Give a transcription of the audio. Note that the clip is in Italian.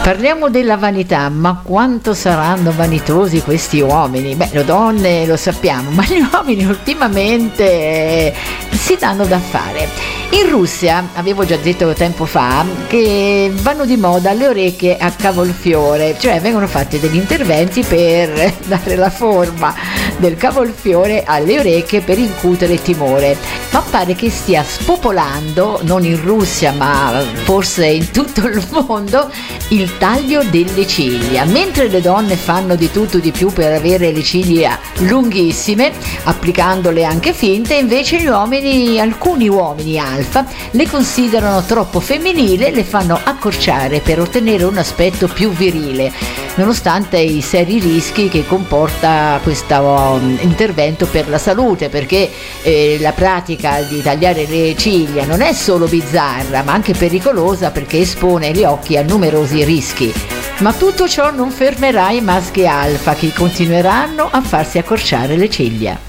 Parliamo della vanità, ma quanto saranno vanitosi questi uomini? Beh, le donne lo sappiamo, ma gli uomini ultimamente si danno da fare. In Russia, avevo già detto tempo fa, che vanno di moda le orecchie a cavolfiore, cioè vengono fatti degli interventi per dare la forma del cavolfiore alle orecchie per incutere timore. Ma pare che stia spopolando, non in Russia ma forse in tutto il mondo, il taglio delle ciglia. Mentre le donne fanno di tutto di più per avere le ciglia lunghissime, applicandole anche finte, invece gli uomini, alcuni uomini alfa, le considerano troppo femminili, le fanno accorciare per ottenere un aspetto più virile, nonostante i seri rischi che comporta questo intervento per la salute, perché la pratica di tagliare le ciglia non è solo bizzarra ma anche pericolosa, perché espone gli occhi a numerosi rischi. Ma tutto ciò non fermerà i maschi alfa, che continueranno a farsi accorciare le ciglia.